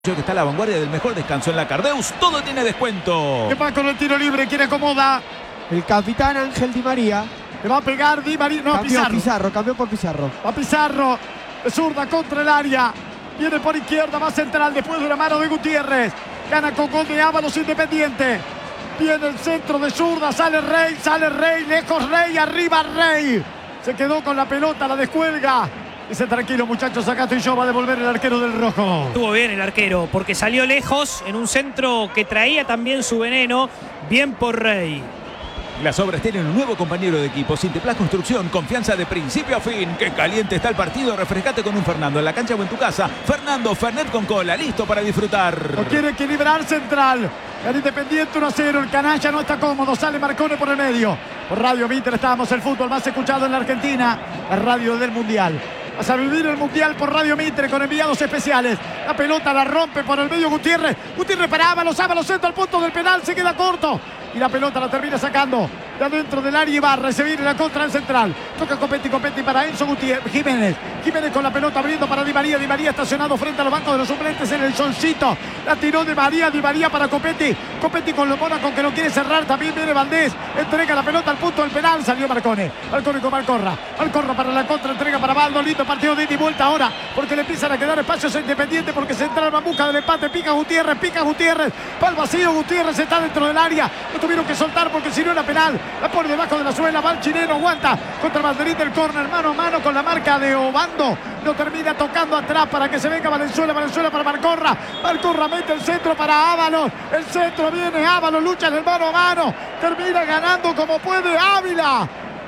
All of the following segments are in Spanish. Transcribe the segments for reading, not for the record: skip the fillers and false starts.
Que está a la vanguardia del mejor descanso en la Cardeus, todo tiene descuento. Que va con el tiro libre, quiere acomoda. El capitán Ángel Di María. Le va a pegar Di María, no, Pizarro. Cambió por Pizarro. Va Pizarro, de zurda contra el área. Viene por izquierda, va central después de una mano de Gutiérrez. Gana con gol de Ábalos Independiente. Viene el centro de zurda, sale Rey, lejos Rey, arriba Rey. Se quedó con la pelota, la descuelga. Dice, tranquilo muchachos, acá estoy yo, va a devolver el arquero del rojo. Estuvo bien el arquero, porque salió lejos en un centro que traía también su veneno. Bien por Rey. Las Obras tienen un nuevo compañero de equipo. Sinteplas Construcción, confianza de principio a fin. Qué caliente está el partido, refrescate con un Fernando en la cancha o en tu casa. Fernando Fernet con cola, listo para disfrutar. Lo quiere equilibrar central. El Independiente 1-0, el canalla no está cómodo, sale Marcone por el medio. Por Radio Mitre estábamos, el fútbol más escuchado en la Argentina, la radio del Mundial. Vas a vivir el Mundial por Radio Mitre con enviados especiales. La pelota la rompe por el medio Gutiérrez. Gutiérrez para Ábalos entra al punto del penal, se queda corto. Y la pelota la termina sacando de adentro del área Ibarra. Se viene la contra el central. Toca Copetti para Enzo Gutiérrez. Jiménez con la pelota abriendo para Di María. Di María estacionado frente a los bancos de los suplentes en el solcito. La tiró Di María para Copetti. Copetti con Mónaco que no quiere cerrar. También viene Valdés. Entrega la pelota al punto del penal. Salió Marcone. Marcone con Malcorra. Malcorra para la contra. Entrega para Baldo. Lindo partido de ida y vuelta ahora. Porque le empiezan a quedar espacios a Independiente. Porque Central va en busca del empate. Pica Gutiérrez. Para el vacío. Gutiérrez está dentro del área. Tuvieron que soltar porque si no era penal. La pone debajo de la suela. Va el chileno, aguanta contra el banderín del córner, mano a mano con la marca de Obando. Lo termina tocando atrás para que se venga Valenzuela para Malcorra. Malcorra mete el centro para Ábalos. El centro viene Ábalos, lucha en el mano a mano. Termina ganando como puede Ávila.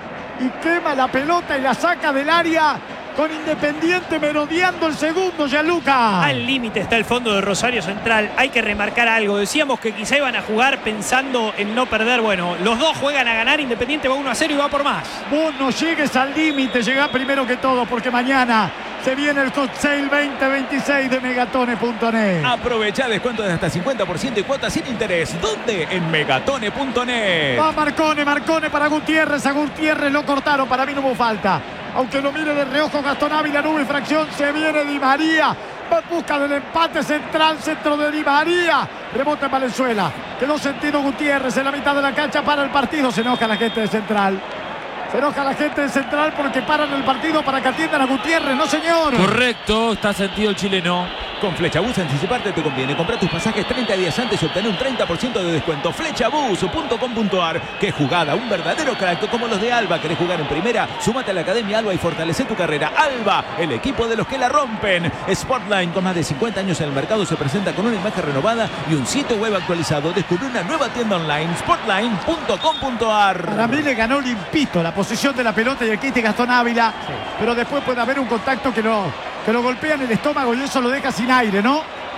Y quema la pelota y la saca del área. Con Independiente merodeando el segundo, Gianluca. Al límite está el fondo de Rosario Central. Hay que remarcar algo. Decíamos que quizá iban a jugar pensando en no perder. Bueno, los dos juegan a ganar. Independiente va 1-0 y va por más. Vos no llegues al límite, llegá primero que todo, porque mañana se viene el Hot Sale 2026 de Megatone.net. Aprovecha descuento de hasta 50% y cuotas sin interés. ¿Dónde? En Megatone.net. Va Marcone para Gutiérrez. A Gutiérrez lo cortaron. Para mí no hubo falta. Aunque lo mire de reojo Gastón Ávila, no hubo infracción. Se viene Di María. Va en busca del empate central. Centro de Di María. Rebota en Valenzuela. Quedó sentido Gutiérrez en la mitad de la cancha para el partido. Se enoja la gente de Central. Se enoja la gente de Central porque paran el partido para que atiendan a Gutiérrez. No, señor. Correcto, está sentido el chileno. Con Flechabús anticiparte te conviene. Compra tus pasajes 30 días antes y obtener un 30% de descuento. Flechabús.com.ar. Qué jugada, un verdadero crack como los de Alba. ¿Querés jugar en primera? Súmate a la Academia Alba y fortalece tu carrera. Alba, el equipo de los que la rompen. Sportline, con más de 50 años en el mercado, se presenta con una imagen renovada y un sitio web actualizado. Descubre una nueva tienda online, sportline.com.ar. Para mí le ganó limpito la posición de la pelota y el kit de Gastón Ávila. Sí. Pero después puede haber un contacto que lo golpea en el estómago y eso lo deja sin aire, ¿no?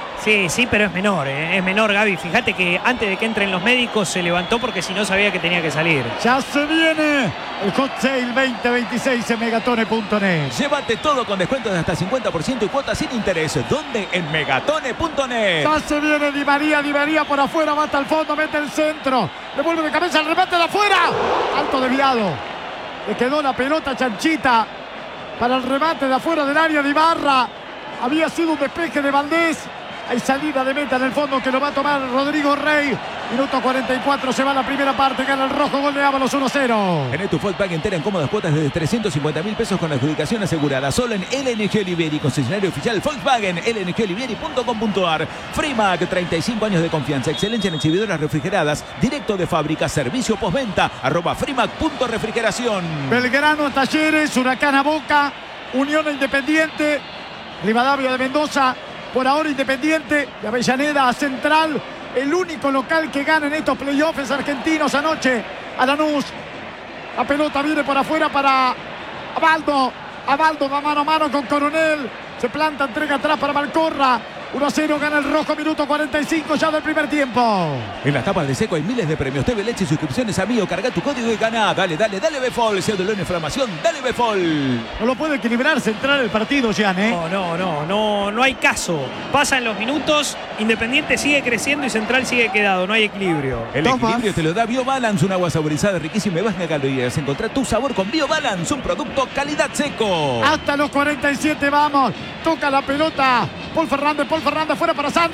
Sí, pero es menor, es menor, Gaby. Fíjate que antes de que entren los médicos se levantó porque si no sabía que tenía que salir. Ya se viene el Hot Sale 2026 en Megatone.net. Llévate todo con descuento de hasta 50% y cuotas sin interés. ¿Dónde? En Megatone.net. Ya se viene Di María por afuera, va hasta el fondo, mete el centro. Le vuelve de cabeza el remate de afuera. Alto desviado. Le quedó la pelota chanchita para el remate de afuera del área de Ibarra. Había sido un despeje de Valdés. Hay salida de meta en el fondo que lo va a tomar Rodrigo Rey. Minuto 44, se va la primera parte, gana el rojo, gol de Ábalos 1-0. Tenés tu Volkswagen entera en cómodas cuotas desde 350.000 pesos con adjudicación asegurada. Solo en LNG Olivieri, concesionario oficial Volkswagen, lngolivieri.com.ar. Frimac, 35 años de confianza, excelencia en exhibidoras refrigeradas, directo de fábrica, servicio postventa, @frimac.refrigeración. Belgrano, Talleres, Huracán a Boca, Unión Independiente, Rivadavia de Mendoza. Por ahora Independiente, de Avellaneda a Central. El único local que gana en estos playoffs argentinos anoche. A Lanús. La pelota viene por afuera para Abaldo. Abaldo va mano a mano con Coronel. Se planta, entrega atrás para Malcorra. 1-0 gana el rojo, minuto 45 ya del primer tiempo. En las tapas de Seco hay miles de premios. TV Leche y suscripciones a Mío. Carga tu código y gana. Dale Befol. Si hay dolor en inflamación, dale Befol. No lo puede equilibrar Central el partido, Jan, ¿eh? No hay caso. Pasan los minutos Independiente sigue creciendo y Central sigue quedado, no hay equilibrio. El Dos equilibrio más. te lo da BioBalance, un agua saborizada riquísima y baja en calorías. Encontrá tu sabor con BioBalance, un producto calidad seco. Hasta los 47 vamos. Toca la pelota. Paul Fernández fuera para Sandro.